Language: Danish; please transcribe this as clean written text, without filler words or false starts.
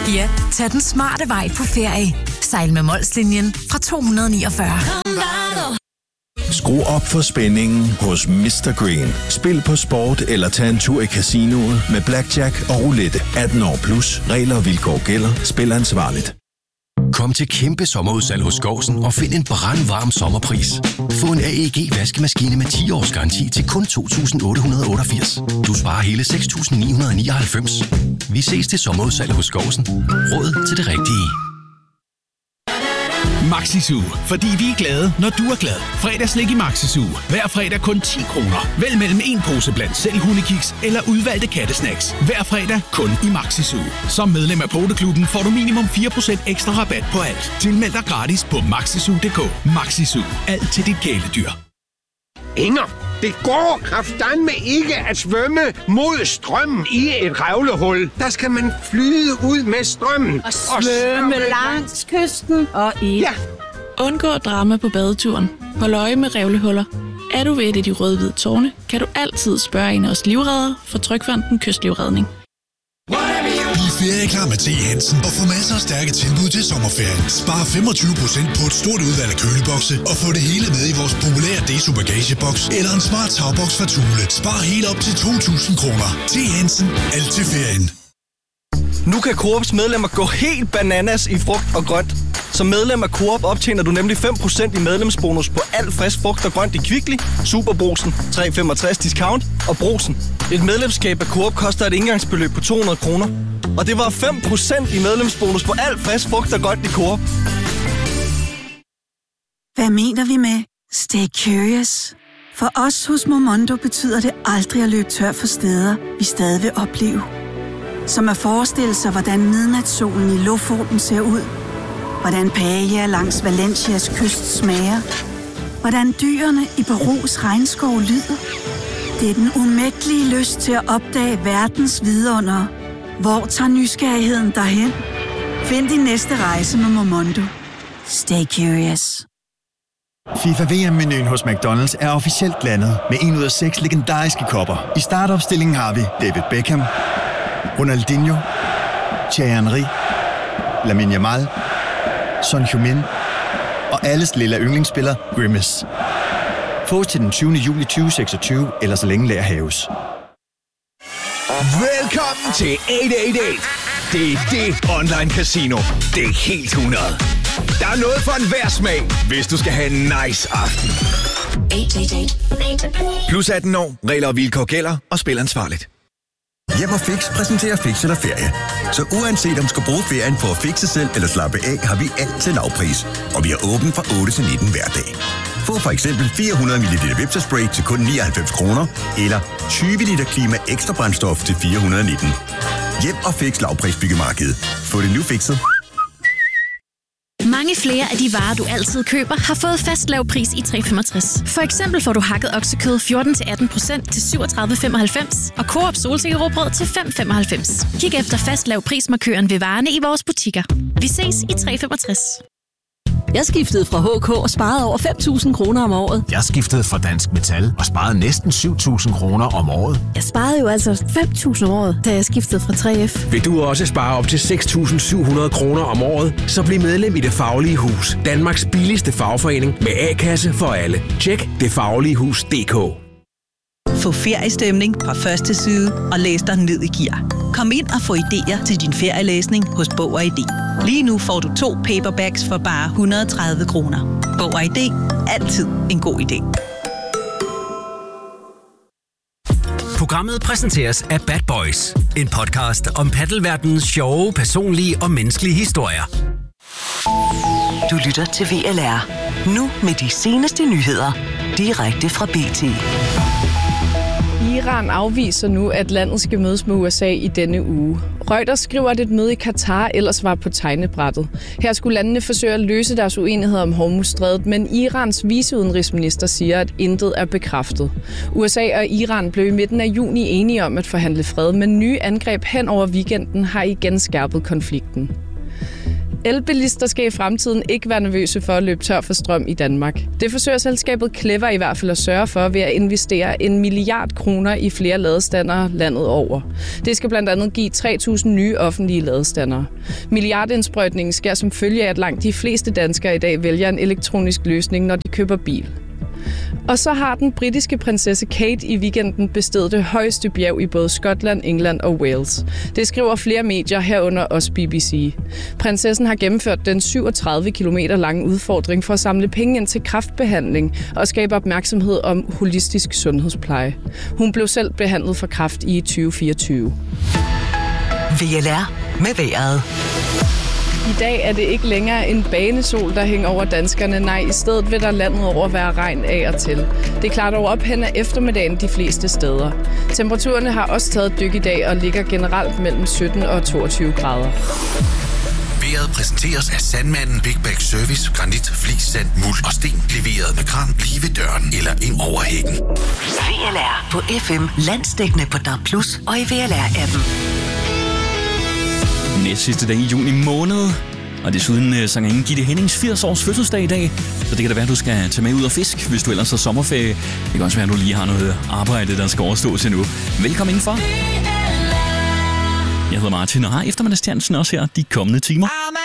Ja, tag den smarte vej på ferie. Sejl med Molslinjen fra 249. Skru op for spændingen hos Mr. Green. Spil på sport eller tag en tur i casinoet med blackjack og roulette. 18 år plus. Regler og vilkår gælder. Spil ansvarligt. Kom til kæmpe sommerudsalg hos Skovsen og find en brandvarm sommerpris. Få en AEG vaskemaskine med 10 års garanti til kun 2.888. Du sparer hele 6.999. Vi ses til sommerudsalg hos Skovsen. Råd til det rigtige. Maxi-Zoo, fordi vi er glade, når du er glad. Fredagslik i Maxi-Zoo. Hver fredag kun 10 kroner. Vælg mellem en pose blandt selv hundekiks eller udvalgte kattesnacks. Hver fredag kun i Maxi-Zoo. Som medlem af Poteklubben får du minimum 4% ekstra rabat på alt. Tilmeld dig gratis på maxizoo.dk. Maxi-Zoo. Alt til dit kæledyr. Inger, det går kraftedeme ikke at svømme mod strømmen i et revlehul. Der skal man flyde ud med strømmen. Og svømme langs kysten og i. Ja. Undgå drama på badeturen. Hold øje med revlehuller. Er du ved et af de røde-hvide tårne, kan du altid spørge en af os livreddere fra Trygfonden Kystlivredning. Bliv ferieklar med T. Hansen og få masser af stærke tilbud til sommerferien. Spar 25% på et stort udvalg af kølebokse og få det hele med i vores populære Deso bagageboks eller en smart tagboks fra Thule. Spar helt op til 2.000 kroner. T. Hansen. Alt til ferien. Nu kan Coops medlemmer gå helt bananas i frugt og grønt. Som medlem af Coop optjener du nemlig 5% i medlemsbonus på alt frisk frugt og grønt i Kvickly, Superbrugsen, 3,65 discount og Brugsen. Et medlemskab af Coop koster et indgangsbeløb på 200 kroner. Og det var 5% i medlemsbonus på alt frisk frugt og grønt i Coop. Hvad mener vi med stay curious? For os hos Momondo betyder det aldrig at løbe tør for steder, vi stadig vil opleve. Som at forestille sig, hvordan midnatssolen i Lofoten ser ud. Hvordan paella langs Valencias kyst smager. Hvordan dyrene i Perus regnskov lyder. Det er den umægtelige lyst til at opdage verdens vidundere. Hvor tager nysgerrigheden derhen? Find din næste rejse med Momondo. Stay curious. FIFA VM-menuen hos McDonald's er officielt landet med 1 ud af 6 legendariske kopper. I startopstillingen har vi David Beckham, Ronaldinho, Thierry Henry, Lamine Yamal, Son Heung-min og alles lille yndlingsspiller Grimace. Fås til den 20. juli 2026, eller så længe lager haves. Velkommen til 888. Det er det online casino. Det er helt 100. Der er noget for enhver smag, hvis du skal have en nice aften. 888. Plus 18 år, regler og vilkår gælder, og spil ansvarligt. Hjem og Fix præsenterer Fix eller Ferie. Så uanset om du skal bruge ferien på at fixe selv eller slappe af, har vi alt til lavpris. Og vi er åbent fra 8 til 19 hver dag. Få for eksempel 400 ml Vipsa-spray til kun 99 kroner, eller 20 liter Klima ekstra brændstof til 419. Hjem og Fix lavprisbyggemarkedet. Få det nu fikset. Mange flere af de varer, du altid køber, har fået fast lav pris i 365. For eksempel får du hakket oksekød 14-18% til 37,95 og Coop solsikkerråbrød til 5,95. Kig efter fast lav prismarkøren ved varerne i vores butikker. Vi ses i 365. Jeg skiftede fra HK og sparede over 5.000 kroner om året. Jeg skiftede fra Dansk Metal og sparede næsten 7.000 kroner om året. Jeg sparede jo altså 5.000 om året, da jeg skiftede fra 3F. Vil du også spare op til 6.700 kroner om året, så bliv medlem i Det Faglige Hus. Danmarks billigste fagforening med A-kasse for alle. Tjek detfagligehus.dk. Få feriestemning fra første side og læs dig ned i gear. Kom ind og få idéer til din ferielæsning hos Bog og ID. Lige nu får du 2 paperbacks for bare 130 kroner. Bog og ID. Altid en god idé. Programmet præsenteres af Bad Boys. En podcast om paddelverdenens sjove, personlige og menneskelige historier. Du lytter til VLR. Nu med de seneste nyheder. Direkte fra BT. Iran afviser nu, at landet skal mødes med USA i denne uge. Reuters skriver, at et møde i Katar ellers var på tegnebrættet. Her skulle landene forsøge at løse deres uenighed om Hormuzstrædet, men Irans viceudenrigsminister siger, at intet er bekræftet. USA og Iran blev i midten af juni enige om at forhandle fred, men nye angreb hen over weekenden har igen skærpet konflikten. Elbilister skal i fremtiden ikke være nervøse for at løbe tør for strøm i Danmark. Det forsøger selskabet Clever i hvert fald at sørge for ved at investere 1 milliard kroner i flere ladestandere landet over. Det skal blandt andet give 3.000 nye offentlige ladestandere. Milliardindsprøjtningen sker som følge af, at langt de fleste danskere i dag vælger en elektronisk løsning, når de køber bil. Og så har den britiske prinsesse Kate i weekenden besteget det højeste bjerg i både Skotland, England og Wales. Det skriver flere medier, herunder også BBC. Prinsessen har gennemført den 37 km lange udfordring for at samle penge ind til kræftbehandling og skabe opmærksomhed om holistisk sundhedspleje. Hun blev selv behandlet for kræft i 2024. VLR med vejret. I dag er det ikke længere en banesol, der hænger over danskerne. Nej, i stedet vil der landet over være regn af og til. Det klarer dog op hen ad eftermiddagen de fleste steder. Temperaturerne har også taget dyk i dag og ligger generelt mellem 17 og 22 grader. Vejret præsenteres af Sandmanden Big Bag Service, granit, flis, sand, muld og sten. Leveret med kran lige ved døren eller ind over hækken. VLR på FM, landsdækkende på DAB+ og i VLR-appen. Næst sidste dag i juni måned, og desuden sangerinde Gitte Hennings 80 års fødselsdag i dag, så det kan da være, at du skal tage med ud og fisk, hvis du ellers har sommerferie. Det kan også være, at du lige har noget arbejde, der skal overstå til nu. Velkommen indenfor. Jeg hedder Martin, og har eftermiddagstjenesten også her de kommende timer.